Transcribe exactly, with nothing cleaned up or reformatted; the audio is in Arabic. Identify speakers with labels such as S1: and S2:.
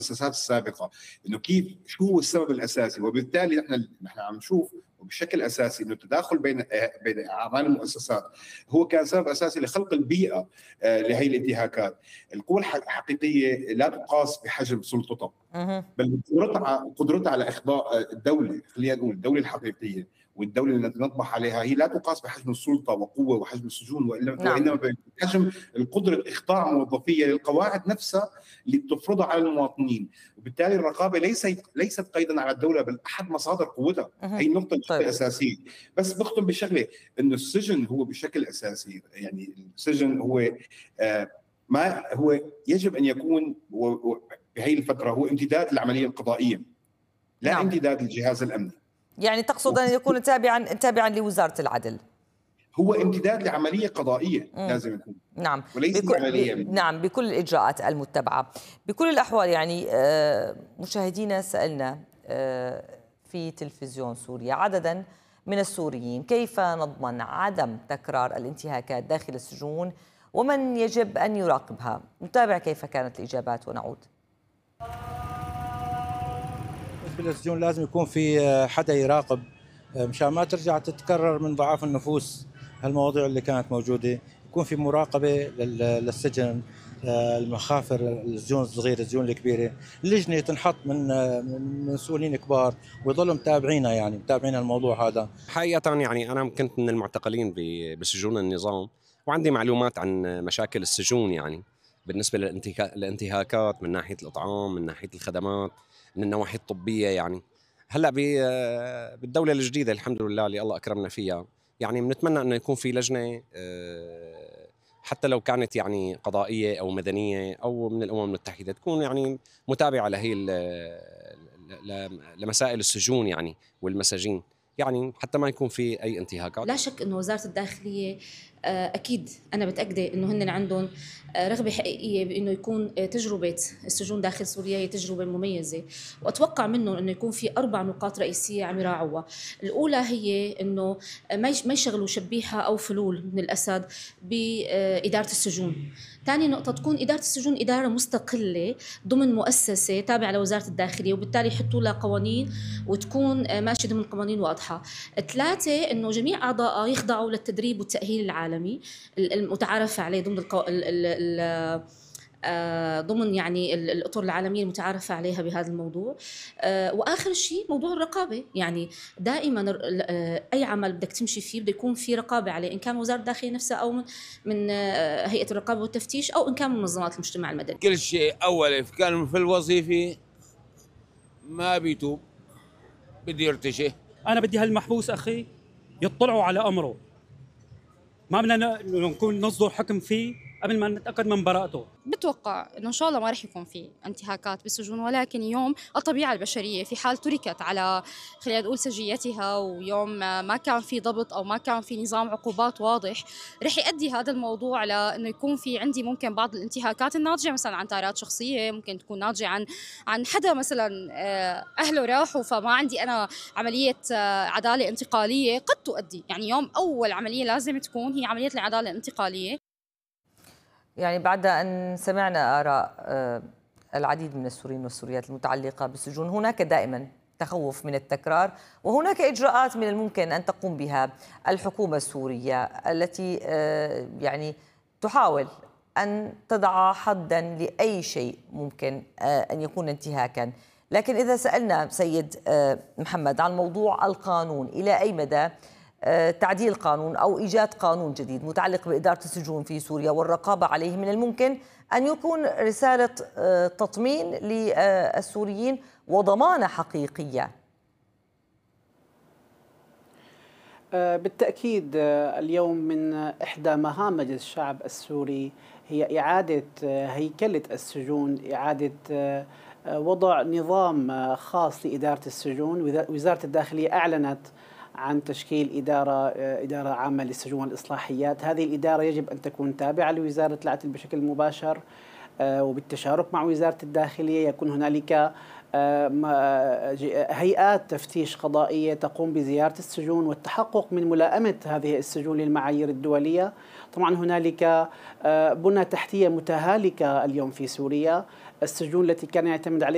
S1: المؤسسات السابقه، انه كيف شو هو السبب الاساسي، وبالتالي نحن نحن عم نشوف وبشكل اساسي انه التداخل بين بين اعمال المؤسسات هو كان سبب اساسي لخلق البيئه لهي الانتهاكات. القوى الحقيقيه لا تقاس بحجم سلطتها، بل بقدرتها قدرتها على اخضاع الدوله، خلينا نقول الدوله الحقيقيه والدوله اللي نطمح عليها هي لا تقاس بحجم السلطه وقوه وحجم السجون، وانما نعم. بحجم القدره اخضاع موظفيه للقواعد نفسها اللي بتفرضها على المواطنين. وبالتالي الرقابه ليست ليست قيدا على الدوله بل احد مصادر قوتها. هي النقطه طيب. الاساسيه. بس بختم بشغله انه السجن هو بشكل اساسي، يعني السجن هو آه ما هو يجب ان يكون بهي الفتره هو امتداد للعمليه القضائيه، لا نعم. امتداد للجهاز الامني.
S2: يعني تقصد ان يكون تابعا تابعا لوزاره العدل؟
S1: هو امتداد لعمليه قضائيه مم. لازم يكون
S2: نعم
S1: وليس
S2: بكل
S1: عمليه
S2: ب... نعم بكل الاجراءات المتبعه. بكل الاحوال يعني آه مشاهدينا سالنا آه في تلفزيون سوريا عددا من السوريين كيف نضمن عدم تكرار الانتهاكات داخل السجون ومن يجب ان يراقبها. نتابع كيف كانت الاجابات ونعود.
S3: بالسجون لازم يكون في حدا يراقب مشان ما ترجع تتكرر من ضعاف النفوس هالمواضيع اللي كانت موجوده، يكون في مراقبه للسجن، المخافر، السجون الصغيره، السجون الكبيره، لجنه تنحط من من مسؤولين كبار ويضلوا متابعينها، يعني متابعين الموضوع هذا.
S4: حقيقه يعني انا كنت من المعتقلين بسجون النظام وعندي معلومات عن مشاكل السجون، يعني بالنسبه للانتهاكات من ناحيه الاطعام، من ناحيه الخدمات، من النواحي الطبيه. يعني هلا بالدوله الجديده الحمد لله اللي الله اكرمنا فيها، يعني بنتمنى انه يكون في لجنه حتى لو كانت يعني قضائيه او مدنيه او من الامم المتحده تكون يعني متابعه لهي لمسائل السجون يعني والمساجين، يعني حتى ما يكون في اي انتهاكات.
S5: لا شك انه وزاره الداخليه اكيد انا متاكده انه هن عندهم رغبه حقيقيه بانه يكون تجربه السجون داخل سوريا هي تجربه مميزه، واتوقع منهم انه يكون في اربع نقاط رئيسيه عم يراعوها. الاولى هي انه ما يشغلوا شبيحه او فلول من الاسد باداره السجون. ثاني نقطة تكون إدارة السجون إدارة مستقلة ضمن مؤسسة تابعة لوزارة الداخلية، وبالتالي يحطوا لها قوانين وتكون ماشية ضمن قوانين واضحة. ثلاثة إنه جميع أعضائها يخضعوا للتدريب والتأهيل العالمي المتعارف عليه ضمن القو... ال... ال... ضمن يعني الأطر العالمية المتعارفة عليها بهذا الموضوع. وآخر شيء موضوع الرقابة، يعني دائما أي عمل بدك تمشي فيه بده يكون في رقابة عليه، إن كان وزارة الداخلية نفسها أو من, من هيئة الرقابة والتفتيش أو إن كان من منظمات المجتمع المدني.
S6: كل شيء أول كان في الوظيفة ما بيتوب بدي يرتشي.
S7: أنا بدي هالمحبوس أخي يطلعوا على أمره، ما بدنا نكون نصدر حكم فيه قبل ما نتأكد من براءته.
S8: بتوقع إنه إن شاء الله ما رح يكون في انتهاكات بالسجون، ولكن يوم الطبيعة البشرية في حال تركت على خلينا نقول سجيتها، ويوم ما كان في ضبط أو ما كان في نظام عقوبات واضح، رح يؤدي هذا الموضوع لأنه يكون في عندي ممكن بعض الانتهاكات الناجعة مثلا عن تارات شخصية، ممكن تكون ناجعة عن عن حدا مثلا أهله راحوا، فما عندي أنا عملية عدالة انتقالية قد تؤدي. يعني يوم أول عملية لازم تكون هي عملية العدالة الانتقالية.
S2: يعني بعد أن سمعنا آراء العديد من السوريين والسوريات المتعلقة بالسجون، هناك دائما تخوف من التكرار، وهناك إجراءات من الممكن أن تقوم بها الحكومة السورية التي يعني تحاول أن تضع حدا لأي شيء ممكن أن يكون انتهاكا. لكن إذا سألنا سيد محمد عن موضوع القانون، إلى أي مدى تعديل قانون أو إيجاد قانون جديد متعلق بإدارة السجون في سوريا والرقابة عليه من الممكن أن يكون رسالة تطمين للسوريين وضمانة حقيقية؟
S9: بالتأكيد اليوم من إحدى مهام مجلس الشعب السوري هي إعادة هيكلة السجون، إعادة وضع نظام خاص لإدارة السجون. وزارة الداخلية أعلنت عن تشكيل إدارة إدارة عامة للسجون والإصلاحيات. هذه الإدارة يجب أن تكون تابعة لوزارة العدل بشكل مباشر وبالتشارك مع وزارة الداخلية. يكون هنالك هيئات تفتيش قضائية تقوم بزيارة السجون والتحقق من ملائمة هذه السجون للمعايير الدولية. طبعا هنالك بنى تحتية متهالكة اليوم في سوريا. السجون التي كان يعتمد عليها